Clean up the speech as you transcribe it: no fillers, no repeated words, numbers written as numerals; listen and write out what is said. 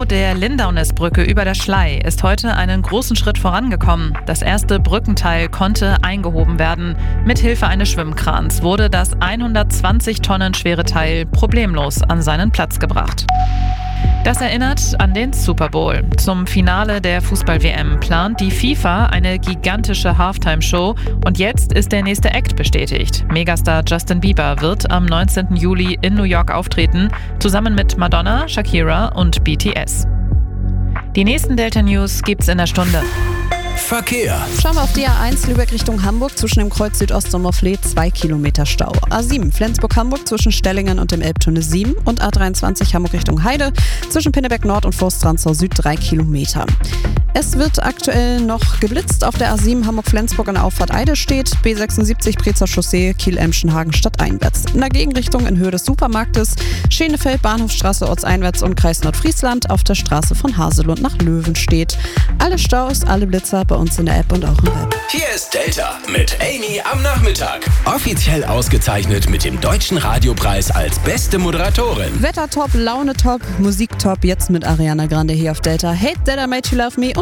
der Lindaunisbrücke über der Schlei ist heute einen großen Schritt vorangekommen. Das erste Brückenteil konnte eingehoben werden. Mithilfe eines Schwimmkrans wurde das 120 Tonnen schwere Teil problemlos an seinen Platz gebracht. Das erinnert an den Super Bowl. Zum Finale der Fußball-WM plant die FIFA eine gigantische Halftime-Show und jetzt ist der nächste Act bestätigt. Megastar Justin Bieber wird am 19. Juli in New York auftreten, zusammen mit Madonna, Shakira und BTS. Die nächsten Delta News gibt's in der Stunde. Verkehr. Schauen wir auf die A1 Lübeck Richtung Hamburg zwischen dem Kreuz Südost-Sommerfleet 2 Kilometer Stau. A7 Flensburg-Hamburg zwischen Stellingen und dem Elbtunnel 7 und A23 Hamburg Richtung Heide zwischen Pinneberg Nord und Forstranzau Süd 3 Kilometer. Es wird aktuell noch geblitzt auf der A7 Hamburg-Flensburg an der Auffahrt Eidelstedt, B76 Brezer Chaussee Kiel-Emschenhagen stadteinwärts. In der Gegenrichtung in Höhe des Supermarktes Schenefeld Bahnhofstraße ortseinwärts und Kreis Nordfriesland auf der Straße von Haselund nach Löwenstedt. Alle Staus, alle Blitzer bei uns in der App und auch im Web. Hier ist Delta mit Amy am Nachmittag. Offiziell ausgezeichnet mit dem Deutschen Radiopreis als beste Moderatorin. Wetter top, Laune top, Musik top, jetzt mit Ariana Grande hier auf Delta. Hate That I Made You Love Me.